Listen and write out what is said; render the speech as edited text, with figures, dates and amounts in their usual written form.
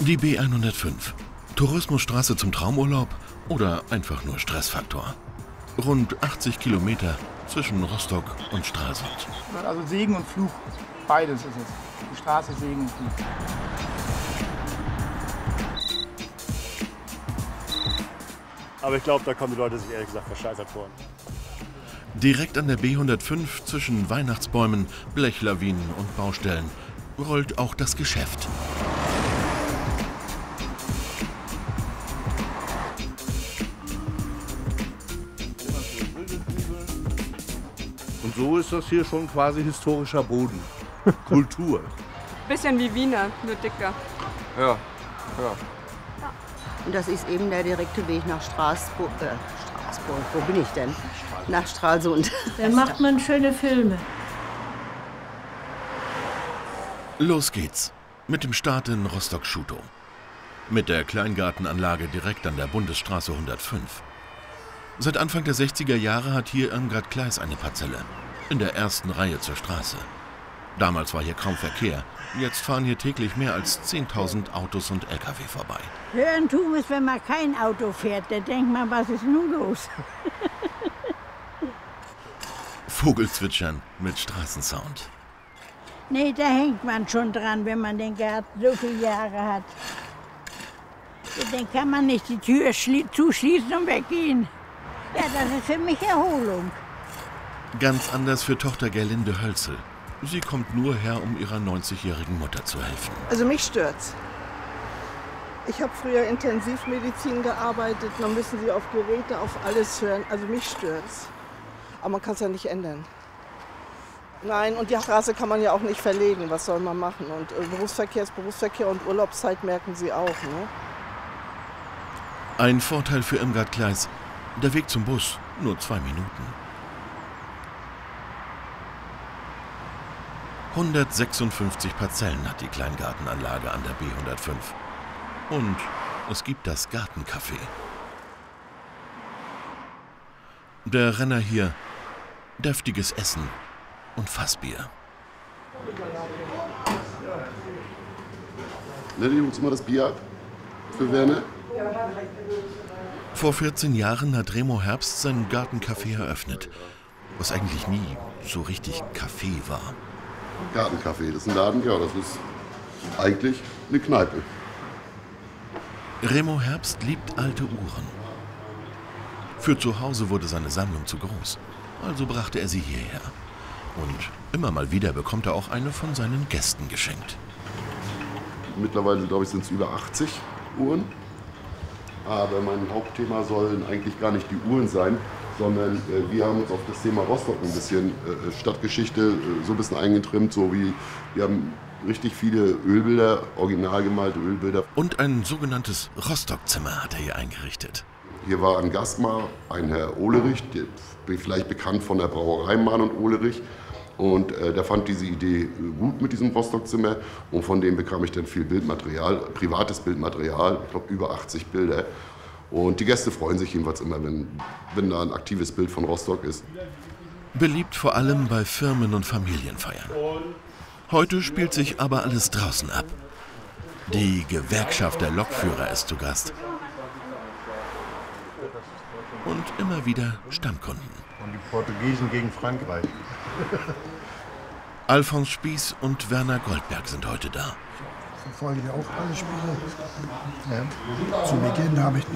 Die B105. Tourismusstraße zum Traumurlaub oder einfach nur Stressfaktor? Rund 80 Kilometer zwischen Rostock und Stralsund. Also Segen und Fluch, beides ist es. Die Straße Segen und Fluch. Aber ich glaube, da kommen die Leute sich ehrlich gesagt verscheißert vor. Direkt an der B105 zwischen Weihnachtsbäumen, Blechlawinen und Baustellen rollt auch das Geschäft. Und so ist das hier schon quasi historischer Boden. Kultur. Bisschen wie Wiener, nur dicker. Ja. Und das ist eben der direkte Weg nach Straßburg. Wo bin ich denn? Nach Stralsund. Dann macht man schöne Filme. Los geht's mit dem Start in Rostock-Schutow. Mit der Kleingartenanlage direkt an der Bundesstraße 105. Seit Anfang der 60er Jahre hat hier Irmgard Kleis eine Parzelle. In der ersten Reihe zur Straße. Damals war hier kaum Verkehr. Jetzt fahren hier täglich mehr als 10.000 Autos und Lkw vorbei. Hören tun es, wenn man kein Auto fährt. Da denkt man, was ist nun los? Vogelzwitschern mit Straßensound. Nee, da hängt man schon dran, wenn man den Garten so viele Jahre hat. Dann kann man nicht die Tür zuschließen und weggehen. Ja, das ist für mich Erholung. Ganz anders für Tochter Gerlinde Hölzel. Sie kommt nur her, um ihrer 90-jährigen Mutter zu helfen. Also mich stört's. Ich habe früher Intensivmedizin gearbeitet. Man müssen Sie auf Geräte, auf alles hören. Also mich stört's. Aber man kann es ja nicht ändern. Nein, und die Straße kann man ja auch nicht verlegen. Was soll man machen? Und Berufsverkehr ist Berufsverkehr und Urlaubszeit merken Sie auch. Ne? Ein Vorteil für Irmgard Kleis. Der Weg zum Bus nur 2 Minuten. 156 Parzellen hat die Kleingartenanlage an der B105. Und es gibt das Gartencafé. Der Renner hier, deftiges Essen und Fassbier. Nelly, holst du mal das Bier ab für Werner? Vor 14 Jahren hat Remo Herbst sein Gartencafé eröffnet, was eigentlich nie so richtig Café war. Gartencafé, das ist ein Laden, ja, das ist eigentlich eine Kneipe. Remo Herbst liebt alte Uhren. Für zu Hause wurde seine Sammlung zu groß, also brachte er sie hierher. Und immer mal wieder bekommt er auch eine von seinen Gästen geschenkt. Mittlerweile, glaube ich, sind es über 80 Uhren. Aber mein Hauptthema sollen eigentlich gar nicht die Uhren sein, sondern wir haben uns auf das Thema Rostock ein bisschen Stadtgeschichte so ein bisschen eingetrimmt, so wie wir haben richtig viele Ölbilder, original gemalte Ölbilder. Und ein sogenanntes Rostock-Zimmer hat er hier eingerichtet. Hier war ein Gast mal, ein Herr Ohlerich, der vielleicht bekannt von der Brauerei Mahn und Ohlerich. Und der fand diese Idee gut mit diesem Rostock-Zimmer und von dem bekam ich dann viel Bildmaterial, privates Bildmaterial, ich glaube über 80 Bilder. Und die Gäste freuen sich jedenfalls immer, wenn da ein aktives Bild von Rostock ist. Beliebt vor allem bei Firmen- und Familienfeiern. Heute spielt sich aber alles draußen ab. Die Gewerkschaft der Lokführer ist zu Gast. Und immer wieder Stammkunden. Und die Portugiesen gegen Frankreich. Alfons Spieß und Werner Goldberg sind heute da. Ich verfolge ja auch alle Spiele. Ja. Zu Beginn habe ich